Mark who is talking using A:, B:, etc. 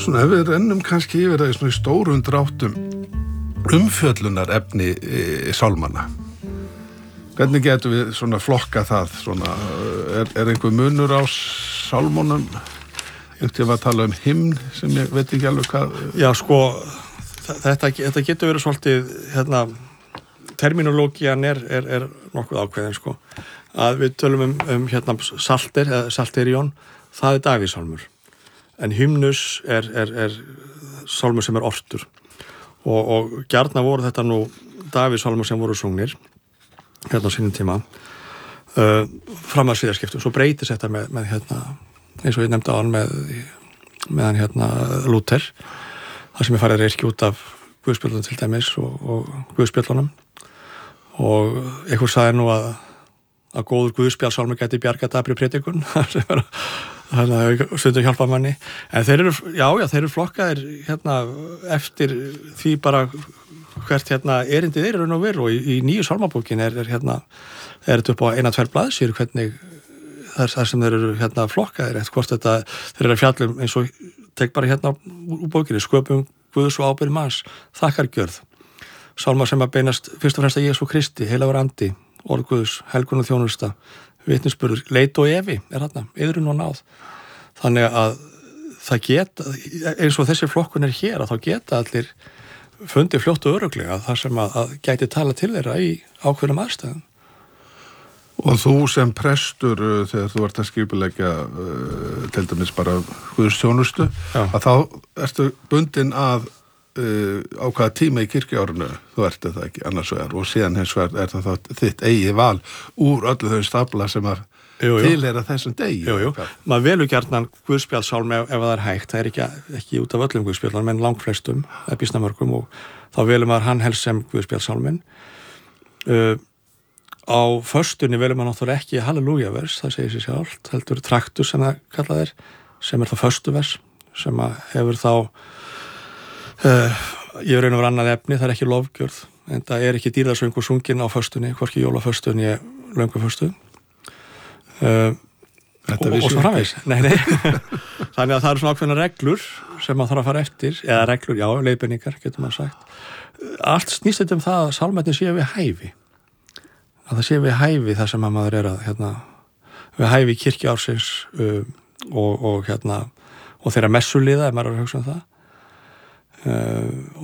A: Svona ef við rennum kannski yfir það í svona stórum dráttum umfjöllunar efni sálmanna. Hvernig getum við svona flokka það? Svona, er einhver munur á sálmunum? Ég var að tala hymn sem ég veit ekki alveg hvað...
B: Já, sko, þetta getur verið svolítið, terminológían er nokkuð ákveðin, sko. Að við tölum salter, eða salterion, það er Davíðsálmur. En hymnus er sálmur sem er ortur. Og gjarna voru þetta nú Davíðsálmur sem voru sungnir, á sínum tíma, fram að sviðarskiptum. Svo breytist þetta með eins og ég nefndi á hann með Lúther, það sem ég farið að reykja út af Guðspjöllunum til dæmis og Guðspjöllunum og einhver sagði nú að góður Guðspjallsálmur gæti bjarga dabri prédikun sem stundum hjálpa manni en þeir eru flokkaðir eftir því bara hvert erindið eru nú veru og í nýju sálmabókin er þetta upp á 1-2 blaðsíður hvernig þar sem þeir eru flokkaðir eftir hvort þeir eru að fjallum eins og tek bara úr bókinni sköpum Guðs og ábyrgð manns þakkargjörð sálmar sem að beinast fyrst og fremst að Jesú Kristi heilagur andi, orð Guðs, helgun og þjónusta vitnisburður, leit og efi er iðrun og náð þannig að það geta eins og þessi flokkun er hér að þá geta allir fundið fljótt og örugglega þar sem að gæti tala til þeirra í ákveðnum aðstæðum.
A: Og þú sem prestur þegar þú ert að skipuleggja til dæmis bara guðstjónustu að þá ertu bundin að á hvaða tíma í kirkjuárinu þú ert það ekki annars vegar og síðan hins vegar það þá þitt eigi val úr öllu þau stafla sem að tilheyra þessum degi.
B: Jú. Maður velur gjarnan Guðspjallsálm ef það er hægt. Það er ekki út af öllum Guðspjallum en langflestum, býsna mörgum og þá velur maður hann helst sem Guðspjallsálminn. Á föstunni velur maður náttúrulega ekki Halleluja-vers, það segir sér sjálft, heldur traktus sem það kallað sem það föstuvers, sem að hefur þá ég raun og vera annað efni, það er ekki lofgjörð, en það er ekki dýrðarsöngur sungin á föstunni, hvorki jólaföstu né lönguföstu. Og svo framvegis. Nei. Þannig að það eru svona ákveðna reglur sem maður þarf að fara eftir, eða reglur, já, leiðbeiningar, getur maður sagt. Allt snýst þetta það að sálmættin sé við hæfi. Að það sé við hæfi þar sem að maður er að við hæfi kirkjuársins og þeirra messuliða ef maður er að hugsa það og